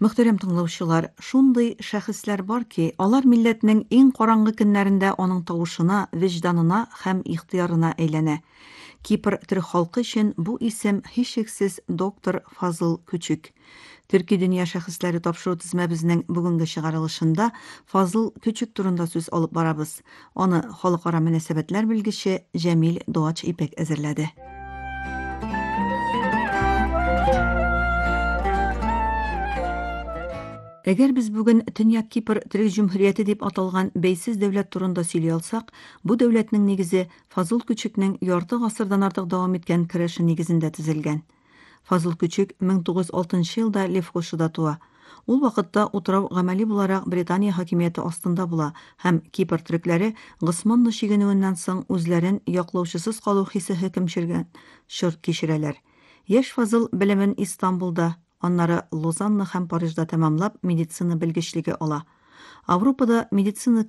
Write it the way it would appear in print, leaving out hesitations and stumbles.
Мөхтәрәм тыңлаучылар, шундый шәхесләр бар ки, алар милләтнең иң караңгы көннәрендә аның тавышына, вөҗданына һәм ихтыярына әйләнә. Кипр төрек халкы өчен бу исем һичшиксез доктор Фазыл Күчүк. Төрки дөнья шәхесләре тапшыру тезмәбезнең бүгенге чыгарылышында Фазыл Күчүк турында сүз алып барабыз. Аны халыкара мөнәсәбәтләр белгече Җәмил Дуач Ипәк әзерләде. Әгәр без бүген Төньяк Кипр Төрек Җөмһүрияте дип аталган бәйсез дәүләт турында сөйли алсак, бу дәүләтнең нигезе Фазыл Күчүкнең ярты гасырдан артык дәвам иткән көрәше нигезендә төзелгән. Фазыл Күчүк 1906 елда Лефкошыда туа. Ул вакытта утрау гамәли буларак Британия хакимияте астында була һәм Кипр төрекләре Госманлы чигенүеннән соң үзләрен яклаучысыз калу хисе хөкем сөргән чор кичерәләр. Яшь Фазыл белемен Истанбулда, аннары Лозанна һәм Парижда тәмамлап, медицина белгечлеге ала. Авропада медицина